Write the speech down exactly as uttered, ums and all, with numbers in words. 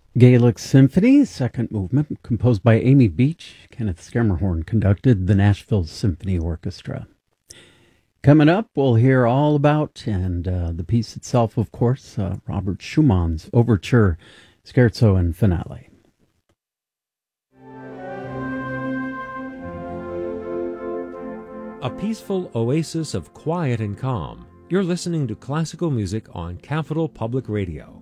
Gaelic Symphony, second movement, composed by Amy Beach. Kenneth Schermerhorn conducted the Nashville Symphony Orchestra. Coming up, we'll hear all about, and uh, the piece itself, of course, uh, Robert Schumann's Overture, Scherzo, and Finale. A peaceful oasis of quiet and calm. You're listening to classical music on Capital Public Radio.